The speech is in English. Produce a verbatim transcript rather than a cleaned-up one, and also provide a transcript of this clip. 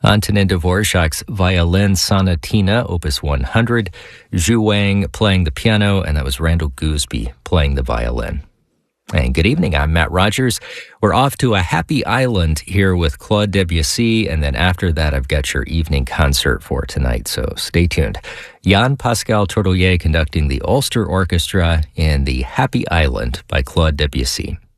Antonin Dvorak's Violin Sonatina, Opus one hundred, Zhu Wang playing the piano, and that was Randall Gooseby playing the violin. And good evening, I'm Matt Rogers. We're off to a happy island here with Claude Debussy, and then after that I've got your evening concert for tonight, so stay tuned. Jan-Pascal Tordelier conducting the Ulster Orchestra in the Happy Island by Claude Debussy.